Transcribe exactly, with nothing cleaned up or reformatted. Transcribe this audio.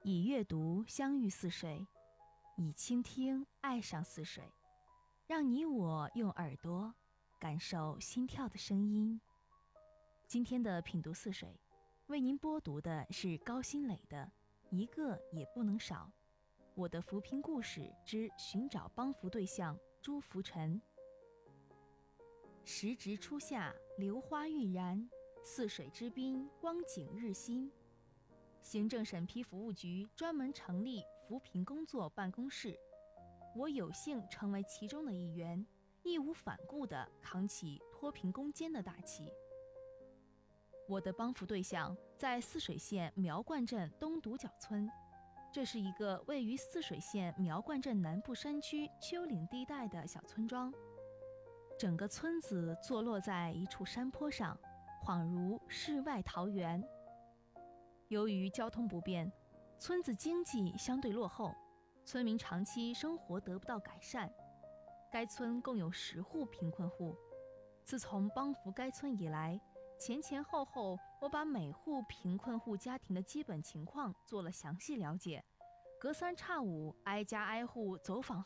以阅读相遇似水，以倾听爱上似水，让你我用耳朵感受心跳的声音。今天的品读似水，为您播读的是高新磊的一个也不能少，我的扶贫故事之寻找帮扶对象朱福臣。时值初夏，榴花欲燃，泗水之滨，光景日新。行政审批服务局专门成立扶贫工作办公室，我有幸成为其中的一员，义无反顾地扛起脱贫攻坚的大旗。我的帮扶对象在泗水县苗冠镇东独角村，这是一个位于泗水县苗冠镇南部山区丘陵地带的小村庄。整个村子坐落在一处山坡上，恍如世外桃源。由于交通不便，村子经济相对落后，村民长期生活得不到改善。该村共有十户贫困户。自从帮扶该村以来，前前后后我把每户贫困户家庭的基本情况做了详细了解，隔三差五挨家挨户走访